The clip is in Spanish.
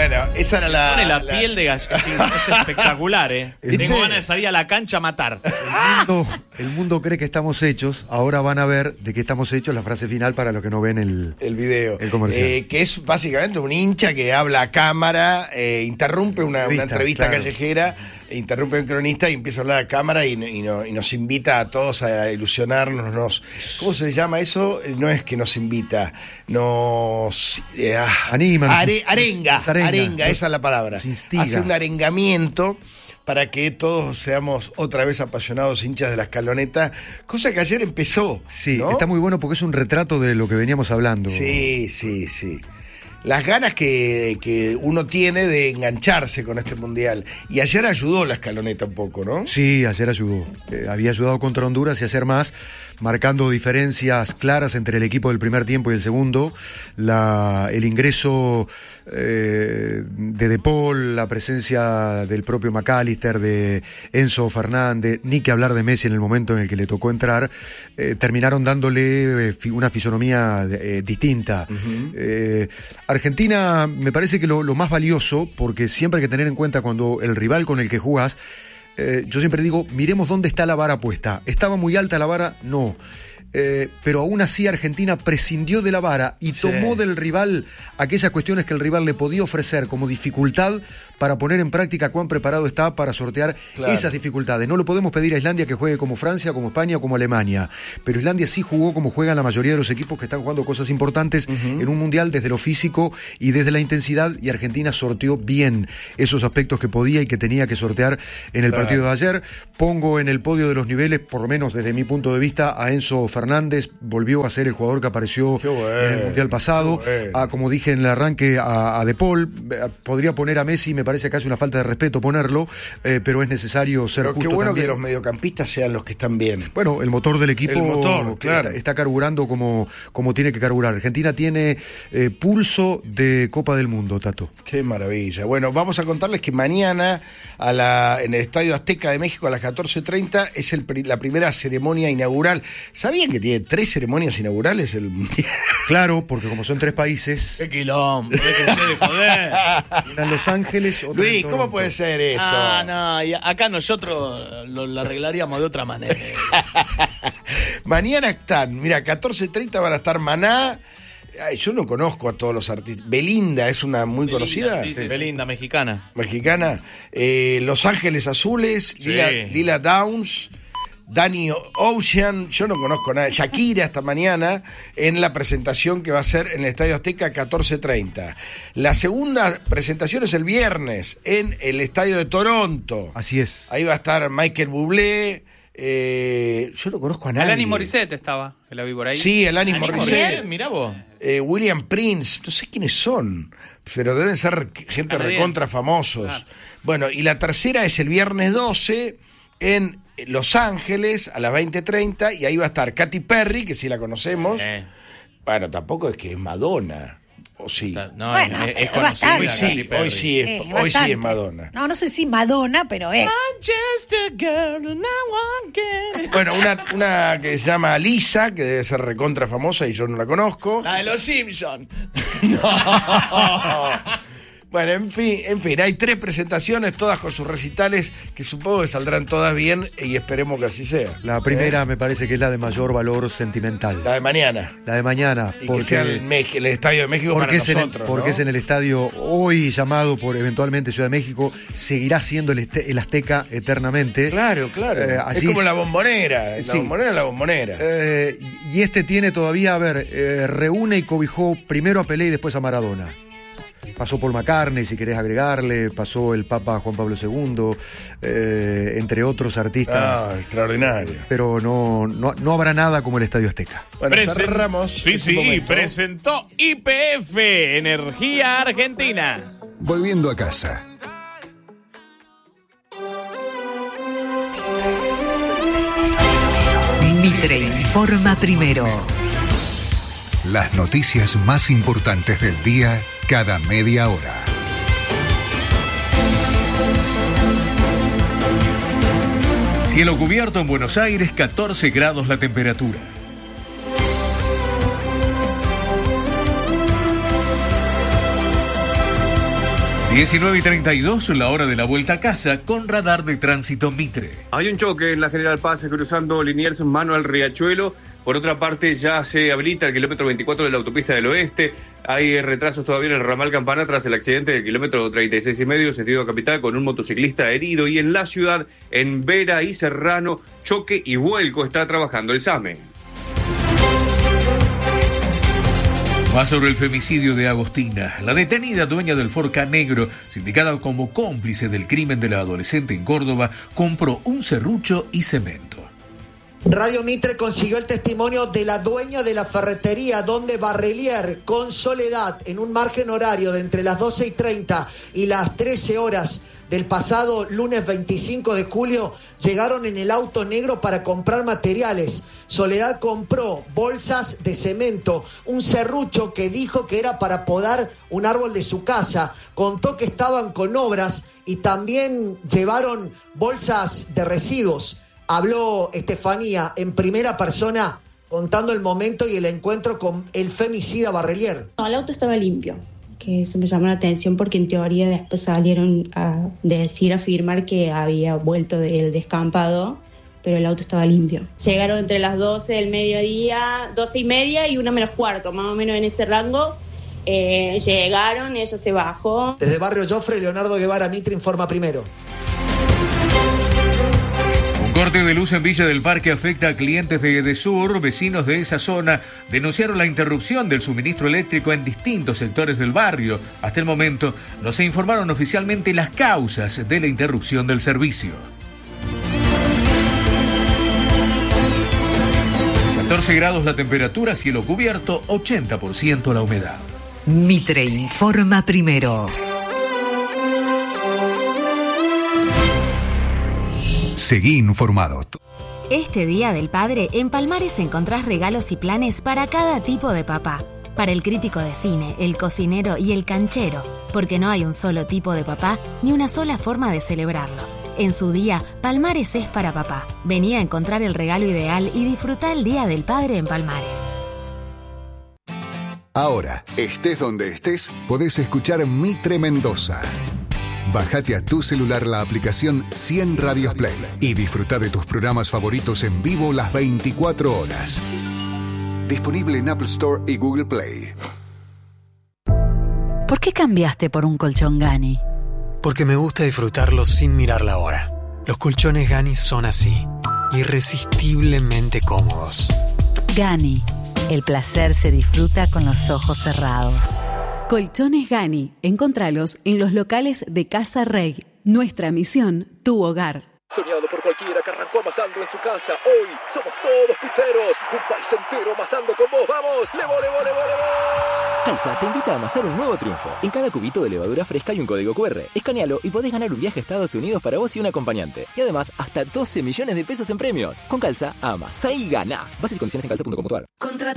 Bueno, esa era la... Pone la piel de gallina. Es espectacular, Tengo ganas de salir a la cancha a matar. El mundo cree que estamos hechos. Ahora van a ver de qué estamos hechos, la frase final para los que no ven el video. El comercial. Que es básicamente un hincha que habla a cámara, interrumpe una entrevista callejera, interrumpe a un cronista y empieza a hablar a cámara y nos invita a todos a ilusionarnos. ¿Cómo se llama eso? No es que nos invita, nos anima. Arenga, esa es la palabra. Hace un arengamiento para que todos seamos otra vez apasionados hinchas de la Escaloneta, cosa que ayer empezó. Sí, ¿no? Está muy bueno porque es un retrato de lo que veníamos hablando. Sí. Las ganas que uno tiene de engancharse con este mundial. Y ayer ayudó la Escaloneta un poco, ¿no? Sí, ayer ayudó. Había ayudado contra Honduras y hacer más, marcando diferencias claras entre el equipo del primer tiempo y el segundo. El ingreso de Paul, la presencia del propio McAllister, de Enzo Fernández, ni que hablar de Messi en el momento en el que le tocó entrar, terminaron dándole una fisonomía distinta. Uh-huh. Argentina me parece que lo más valioso, porque siempre hay que tener en cuenta cuando el rival con el que jugás, yo siempre digo, miremos dónde está la vara puesta. ¿Estaba muy alta la vara? No. Pero aún así Argentina prescindió de la vara y tomó del rival aquellas cuestiones que el rival le podía ofrecer como dificultad para poner en práctica cuán preparado está para sortear esas dificultades. No lo podemos pedir a Islandia que juegue como Francia, como España, como Alemania, pero Islandia sí jugó como juegan la mayoría de los equipos que están jugando cosas importantes en un mundial desde lo físico y desde la intensidad, y Argentina sorteó bien esos aspectos que podía y que tenía que sortear en el partido de ayer. Pongo en el podio de los niveles, por lo menos desde mi punto de vista, a Enzo Fernández. Volvió a ser el jugador que apareció en el mundial pasado. Como dije en el arranque, a De Paul. Podría poner a Messi, me parece casi una falta de respeto ponerlo, pero es necesario ser justo. Pero qué bueno también que los mediocampistas sean los que están bien. Bueno, el motor del equipo está carburando como tiene que carburar. Argentina tiene pulso de Copa del Mundo, Tato. Qué maravilla. Bueno, vamos a contarles que mañana en el Estadio Azteca de México a las 14:30 es la primera ceremonia inaugural. ¿Sabían que tiene 3 ceremonias inaugurales el mundial? Claro, porque como son 3 países. ¡Qué quilombo! ¡Qué de joder! Una en Los Ángeles, otra Luis, en Toronto. ¿cómo puede ser esto? No, y acá nosotros lo arreglaríamos de otra manera. Mañana están, mira, 14:30 van a estar Maná. Ay, yo no conozco a todos los artistas. Belinda es una muy conocida. Sí, Belinda, mexicana. Los Ángeles Azules, Lila Downs, Danny Ocean, yo no conozco nada. Shakira hasta mañana en la presentación que va a ser en el Estadio Azteca 14:30. La segunda presentación es el viernes en el Estadio de Toronto. Así es. Ahí va a estar Michael Bublé. Yo no conozco a nadie. Alanis Morissette estaba, que la vi por ahí. Sí, Alanis Morissette. Mirá vos. William Prince, no sé quiénes son, pero deben ser gente recontra famosos. Claro. Bueno, y la tercera es el viernes 12 en Los Ángeles a las 20:30, y ahí va a estar Katy Perry, que sí la conocemos. Bueno, tampoco es que es Madonna. ¿O sí? No, bueno, es conocida. Hoy sí es Madonna. No sé si Madonna, pero es. I'm just a girl and I want it. Bueno, una que se llama Lisa, que debe ser recontra famosa y yo no la conozco. La de los Simpsons. No. Bueno, en fin, hay 3 presentaciones, todas con sus recitales, que supongo que saldrán todas bien y esperemos que así sea. La primera me parece que es la de mayor valor sentimental. La de mañana. Y que sea el Estadio de México para nosotros. Porque es en el estadio hoy llamado por eventualmente Ciudad de México, seguirá siendo el Azteca eternamente. Claro. Es como la Bombonera. La Bombonera. Y este tiene todavía, reúne y cobijó primero a Pelé y después a Maradona. Pasó Paul McCartney, si querés agregarle, pasó el Papa Juan Pablo II, entre otros artistas. Extraordinario. Pero no habrá nada como el Estadio Azteca. Bueno, cerramos. Sí, presentó YPF, Energía Argentina. Volviendo a casa. Mitre informa primero. Las noticias más importantes del día cada media hora. Cielo cubierto en Buenos Aires, 14 grados la temperatura. 19:32, la hora de la vuelta a casa con radar de tránsito Mitre. Hay un choque en la General Paz cruzando Liniers mano al Riachuelo. Por otra parte, ya se habilita el kilómetro 24 de la autopista del Oeste. Hay retrasos todavía en el ramal Campana tras el accidente del kilómetro 36,5, sentido capital, con un motociclista herido. Y en la ciudad, en Vera y Serrano, choque y vuelco está trabajando el SAME. Más sobre el femicidio de Agostina. La detenida dueña del Ford Ka Negro, sindicada como cómplice del crimen de la adolescente en Córdoba, compró un serrucho y cemento. Radio Mitre consiguió el testimonio de la dueña de la ferretería donde Barrelier, con Soledad, en un margen horario de entre las 12:30 y las 13 horas del pasado lunes 25 de julio, llegaron en el auto negro para comprar materiales. Soledad compró bolsas de cemento, un serrucho que dijo que era para podar un árbol de su casa, contó que estaban con obras y también llevaron bolsas de residuos. Habló Estefanía en primera persona contando el momento y el encuentro con el femicida Barrelier. No, el auto estaba limpio, que eso me llamó la atención porque en teoría después salieron a afirmar que había vuelto del descampado, pero el auto estaba limpio. Llegaron entre las 12 del mediodía, 12:30 y 1:45, más o menos en ese rango. Llegaron, ella se bajó. Desde Barrio Jofre, Leonardo Guevara, Mitre informa primero. Corte de luz en Villa del Parque afecta a clientes de Edesur. Vecinos de esa zona denunciaron la interrupción del suministro eléctrico en distintos sectores del barrio. Hasta el momento no se informaron oficialmente las causas de la interrupción del servicio. 14 grados la temperatura, cielo cubierto, 80% la humedad. Mitre informa primero. Seguí informado. Este Día del Padre, en Palmares encontrás regalos y planes para cada tipo de papá. Para el crítico de cine, el cocinero y el canchero, porque no hay un solo tipo de papá ni una sola forma de celebrarlo. En su día, Palmares es para papá. Vení a encontrar el regalo ideal y disfrutá el Día del Padre en Palmares. Ahora, estés donde estés, podés escuchar Mitre Mendoza. Bájate a tu celular la aplicación 100 Radios Play y disfruta de tus programas favoritos en vivo las 24 horas. Disponible en Apple Store y Google Play. ¿Por qué cambiaste por un colchón Gani? Porque me gusta disfrutarlos sin mirar la hora. Los colchones Gani son así, irresistiblemente cómodos. Gani, el placer se disfruta con los ojos cerrados. Colchones Gani, encontralos en los locales de Casa Rey. Nuestra misión, tu hogar. Soñado por cualquiera que arrancó amasando en su casa. Hoy somos todos pizzeros. Un país entero amasando con vos. ¡Vamos! ¡Levo! Calza te invita a amasar un nuevo triunfo. En cada cubito de levadura fresca hay un código QR. Escanealo y podés ganar un viaje a Estados Unidos para vos y un acompañante. Y además, hasta 12 millones de pesos en premios. Con Calza, amasá y gana. Bases y condiciones en calza.com.ar.